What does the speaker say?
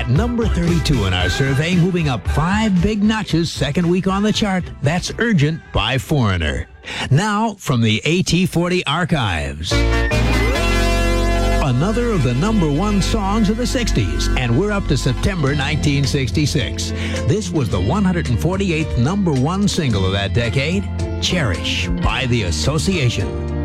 at number 32 in our survey, moving up 5 big notches second week on the chart. That's Urgent by Foreigner. Now, from the AT40 archives. Another of the number one songs of the 60s, and we're up to September 1966. This was the 148th number one single of that decade, Cherish by The Association.